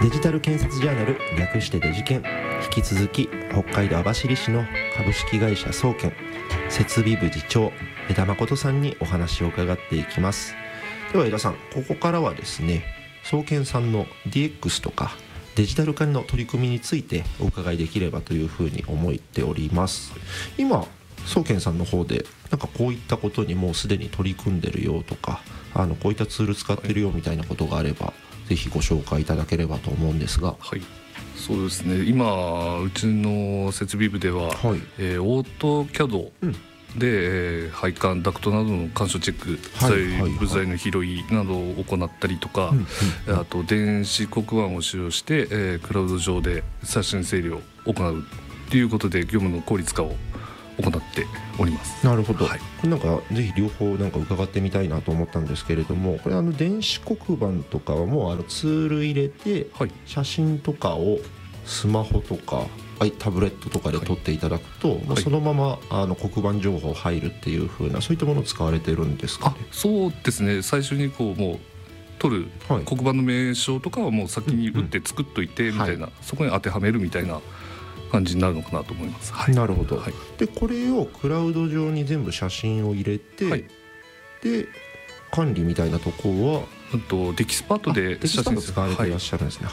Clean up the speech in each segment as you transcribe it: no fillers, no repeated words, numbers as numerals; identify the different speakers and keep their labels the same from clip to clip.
Speaker 1: デジタル建設ジャーナル、略してデジケン。引き続き北海道網走市の株式会社総研設備部次長江田誠さんにお話を伺っていきます。では江田さん、ここからはですね、総研さんの DX とかデジタル化の取り組みについてお伺いできればというふうに思っております。今総研さんの方でなんかこういったことにもうすでに取り組んでるよとか、こういったツール使ってるよみたいなことがあれば、ぜひご紹介いただければと思うんですが。
Speaker 2: はい、そうですね、今うちの設備部では、オートキャドで、配管ダクトなどの干渉チェック、部材の拾いなどを行ったりとか、あと電子黒板を使用して、クラウド上で写真整理を行うということで業務の効率化を行っております。
Speaker 1: なるほど、これなんかぜひ両方なんか伺ってみたいなと思ったんですけれども、これ電子黒板とかはもうツール入れて、写真とかをスマホとかタブレットとかで撮っていただくと、もうそのまま黒板情報入るっていう風な、そういったものを使われてるんですかね。
Speaker 2: そうですね、最初にこうもう撮る黒板の名称とかはもう先に打って作っといてみたいな、そこに当てはめるみたいな感じになるのかなと思います。
Speaker 1: なるほど、でこれをクラウド上に全部写真を入れて、で管理みたいなところは
Speaker 2: デキスパートで写真
Speaker 1: 使われていらっしゃるんですね。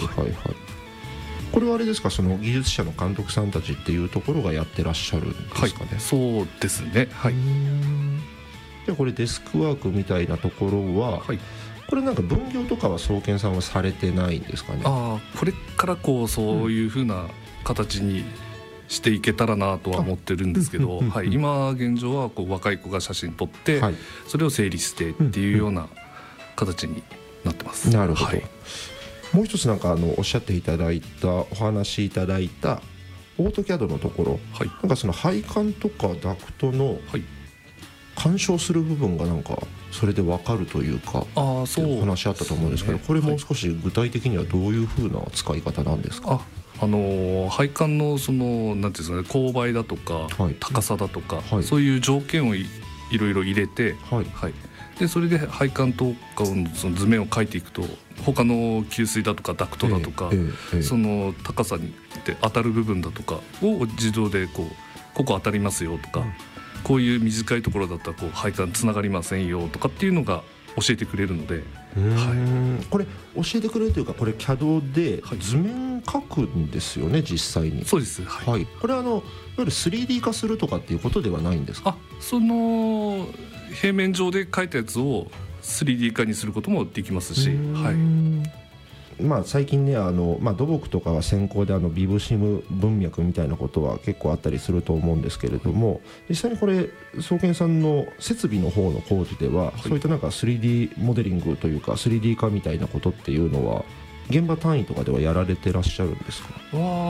Speaker 1: これはあれですか、その技術者の監督さんたちっていうところがやってらっしゃるんですかね。
Speaker 2: そうですね。
Speaker 1: じゃあこれデスクワークみたいなところは、これなんか分業とかは総研さんはされてないんですかね。
Speaker 2: これからこうそういうふうな形にしていけたらなとは思ってるんですけど、今現状はこう若い子が写真撮って、それを整理してっていうような形になってます。
Speaker 1: なるほど、もう一つなんかおっしゃっていただいた、お話しいただいたオートキャドのところ、なんかその配管とかダクトの干渉する部分がなんかそれで分かるというか、お話あったと思うんですけど、これもう少し具体的にはどういうふうな使い方なんですか。
Speaker 2: 配管のそのなんていうんですかね、勾配だとか、高さだとか、そういう条件をいろいろ入れて、でそれで配管とかのその図面を描いていくと、他の給水だとかダクトだとか、その高さにで当たる部分だとかを自動でここ当たりますよとか、こういう短いところだったらこう配管つながりませんよとかっていうのが教えてくれるので、
Speaker 1: これ教えてくれるというか、これ CAD で図面描くんですよね、実際に。
Speaker 2: そうです。
Speaker 1: これいわゆる 3D 化するとかっていうことではないんですか。
Speaker 2: その平面上で描いたやつを 3D 化にすることもできますし、
Speaker 1: 最近ね土木とかは先行でビブシム文脈みたいなことは結構あったりすると思うんですけれども、実際にこれ総研さんの設備の方の工事では、そういったなんか 3D モデリングというか 3D 化みたいなことっていうのは現場単位とかではやられてらっしゃるんですか。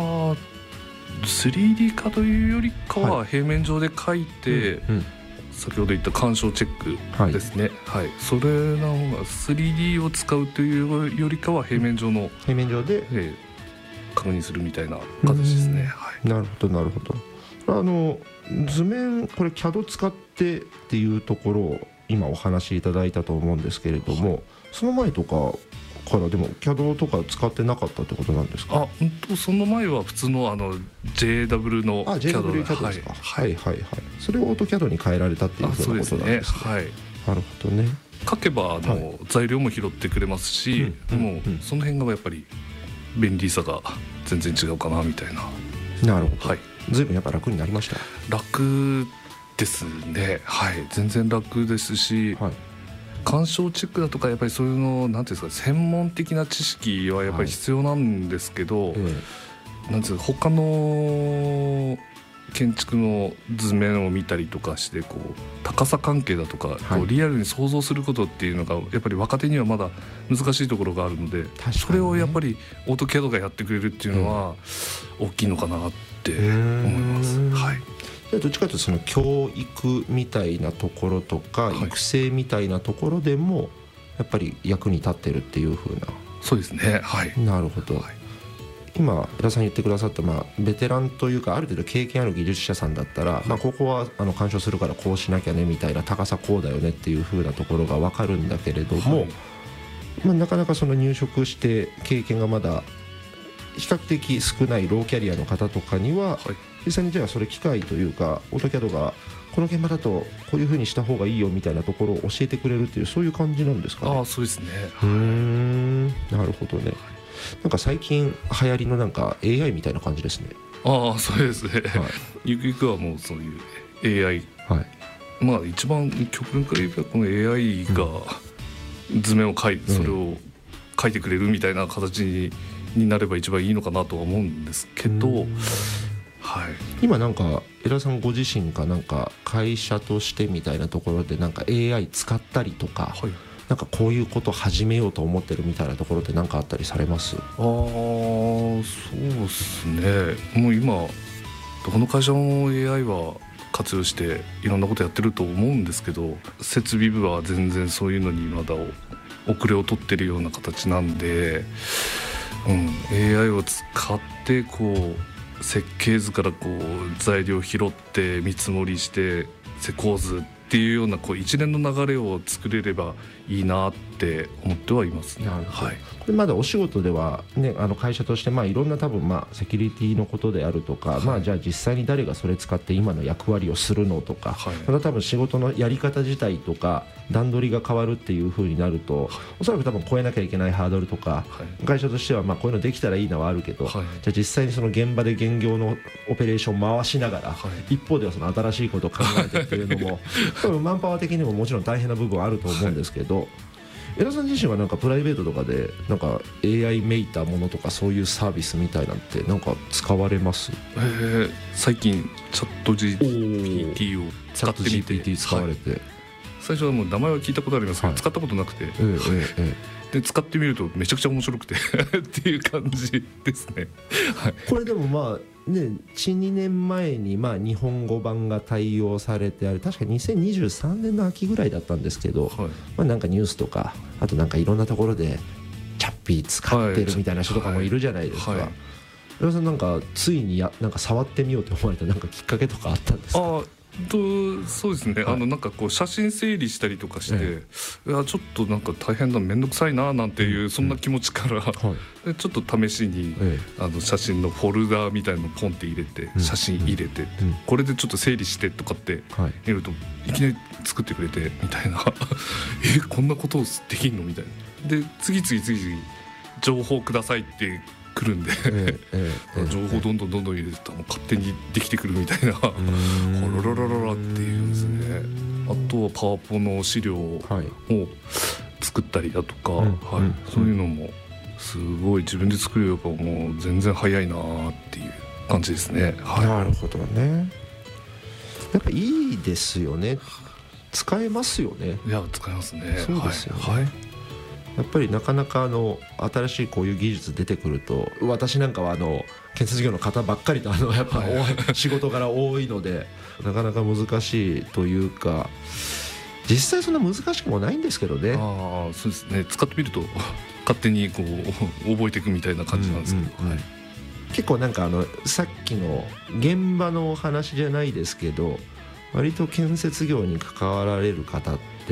Speaker 2: 3D 化というよりかは平面上で描いて、先ほど言った干渉チェックですね。それの方が 3D を使うというよりかは平面上で、確認するみたいな形ですね。
Speaker 1: なるほどなるほど。図面これ CAD 使ってっていうところを今お話しいただいたと思うんですけれども、その前とかからでも CAD とか使ってなかったってことなんですか。
Speaker 2: その前は普通のJW の
Speaker 1: JW ですか。それをオート CAD に変えられたっていうことなんですね。なるほどね。
Speaker 2: 書けば材料も拾ってくれますし、もうその辺がやっぱり便利さが全然違うかなみたいな。
Speaker 1: なるほど。随分やっぱ楽になりました。
Speaker 2: 楽ですね。全然楽ですし、干渉チェックだとかやっぱりそういうのなんていうんですか、専門的な知識はやっぱり必要なんですけど、なんていうか他の建築の図面を見たりとかしてこう高さ関係だとか、こうリアルに想像することっていうのがやっぱり若手にはまだ難しいところがあるので、それをやっぱりオートキャドがやってくれるっていうのは大きいのかなって思います。
Speaker 1: どっちかというとその教育みたいなところとか育成みたいなところでもやっぱり役に立ってるっていう風な。
Speaker 2: そうですね。
Speaker 1: なるほど。今江田さん言ってくださった、ベテランというかある程度経験ある技術者さんだったら、ここは干渉するからこうしなきゃねみたいな、高さこうだよねっていう風なところが分かるんだけれども、 なかなかその入職して経験がまだ比較的少ないローキャリアの方とかには、実際にじゃあそれ機械というかオートキャドがこの現場だとこういう風にした方がいいよみたいなところを教えてくれるっていう、そういう感じなんですかね。
Speaker 2: そうですね。
Speaker 1: なるほどね。なんか最近流行りのなんか AI みたいな感じですね。
Speaker 2: そうですね、ゆくゆくはもうそういう AI、一番極論から言えばこの AI が図面を描いて、それを描いてくれるみたいな形になれば一番いいのかなとは思うんですけど、今なんか江田さんご自身がなんか会社としてみたいなところでなんか AI 使ったりとか、なんかこういうこと始めようと思ってるみたいなところって何かあったりされます？ そうですね。もう今どこの会社も AI は活用していろんなことやってると思うんですけど、設備部は全然そういうのにまだ遅れを取ってるような形なんで、AI を使ってこう設計図からこう材料を拾って見積もりして施工図っていうようなこう一連の流れを作れればいいなって思ってはいますね。
Speaker 1: これまだお仕事では、ね、会社としていろんな多分セキュリティのことであるとか、じゃあ実際に誰がそれ使って今の役割をするのとか、また多分仕事のやり方自体とか段取りが変わるっていう風になると、おそらく多分超えなきゃいけないハードルとか、会社としてはこういうのできたらいいのはあるけど、じゃあ実際にその現場で現業のオペレーション回しながら、一方ではその新しいことを考えてっていうのも多分マンパワー的にももちろん大変な部分はあると思うんですけど、江田さん自身はなんかプライベートとかでなんか AI めいたものとかそういうサービスみたいなんてなんか使われます？
Speaker 2: 最近チャット GPT を使ってみて、
Speaker 1: GPT 使われて、
Speaker 2: 最初はもう名前は聞いたことありますけど、使ったことなくて、で使ってみるとめちゃくちゃ面白くてっていう感じですね。
Speaker 1: これでも1、2年前に日本語版が対応されて、あれ確か2023年の秋ぐらいだったんですけど、なんかニュースとかあとなんかいろんなところでチャッピー使ってるみたいな人とかもいるじゃないですか。江田さんなんかついになんか触ってみようと思われたなんかきっかけとかあったんですか？
Speaker 2: そうですね、なんかこう写真整理したりとかして、ちょっとなんか大変だ面倒くさいななんていう、そんな気持ちから、でちょっと試しに、写真のフォルダみたいなのポンって入れて、写真入れて、これでちょっと整理してとかってやると、いきなり作ってくれてみたいなこんなことできんのみたいな。で次々情報くださいって来るんで情報どんどん入れてたら勝手にできてくるみたいなホロロロロロっていうんですね。あとはパワポの資料を作ったりだとか、そういうのもすごい自分で作るよりかもう全然早いなっていう感じですね。
Speaker 1: なるほどね。やっぱいいですよね。使えますよね。
Speaker 2: いや使えますね。
Speaker 1: そうですよね。やっぱりなかなか新しいこういう技術出てくると、私なんかは建設業の方ばっかりとやっぱ仕事柄多いのでなかなか難しいというか、実際そんな難しくもないんですけどね。
Speaker 2: そうですね。使ってみると勝手にこう覚えていくみたいな感じなんですけど、
Speaker 1: 結構なんかさっきの現場のお話じゃないですけど、割と建設業に関わられる方って、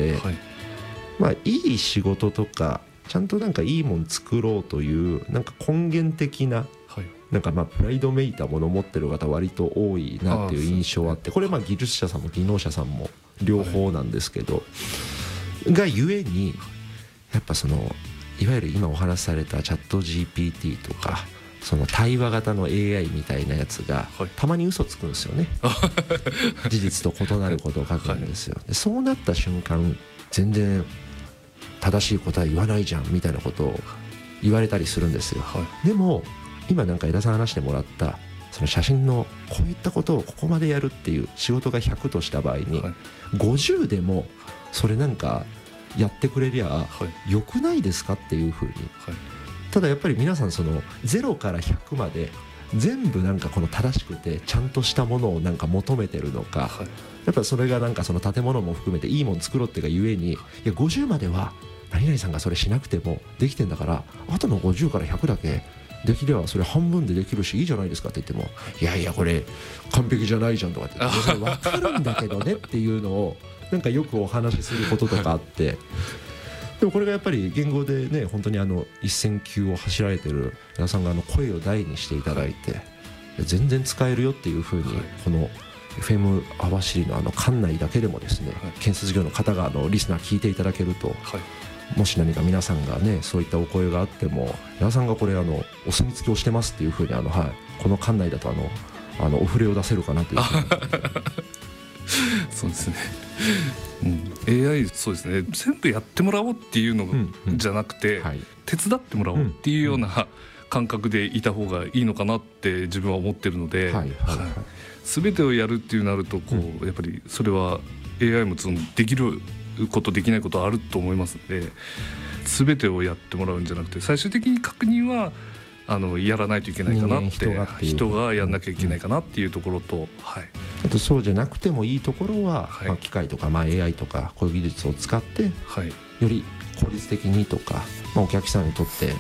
Speaker 1: いい仕事とかちゃんとなんかいいもん作ろうというなんか根源的な、なんかプライドめいたものを持ってる方割と多いなっていう印象あって、これ技術者さんも技能者さんも両方なんですけど、がゆえにやっぱいわゆる今お話しされたチャット GPT とかその対話型の AI みたいなやつがたまに嘘つくんですよね。事実と異なることを書くんですよ。でそうなった瞬間全然正しい答え言わないじゃんみたいなことを言われたりするんですよ。でも今なんか江田さん話してもらったその写真のこういったことをここまでやるっていう仕事が100とした場合に、50でもそれなんかやってくれりゃよくないですかっていうふうに、ただやっぱり皆さん0から100まで全部なんか正しくてちゃんとしたものをなんか求めてるのか、やっぱそれがなんか建物も含めていいもの作ろうっていうがゆえに、いや50までは何々さんがそれしなくてもできてんだから、あとの50から100だけできればそれ半分でできるしいいじゃないですかって言っても、いやいやこれ完璧じゃないじゃんとかってそれ分かるんだけどねっていうのをなんかよくお話しすることとかあってでもこれがやっぱり言語でね、本当に1000球を走られてる皆さんが声を大にしていただいて、全然使えるよっていうふうに、この FM 網走の館内だけでもですね、建設業の方がリスナー聞いていただけると、もし何か皆さんがねそういったお声があっても、皆さんがこれお墨付きをしてますっていうふうにこの館内だとお触れを出せるかなという
Speaker 2: そうですね、AI そうですね、全部やってもらおうっていうのじゃなくて、手伝ってもらおうっていうような感覚でいた方がいいのかなって自分は思ってるので、全てをやるっていうなるとやっぱりそれは AI もできることできないことあると思いますので、全てをやってもらうんじゃなくて、最終的に確認はやらないといけないかなって、人がやんなきゃいけないかなっていうところと、
Speaker 1: あとそうじゃなくてもいいところは、機械とかAI とかこういう技術を使って、より効率的にとか、お客さんにとって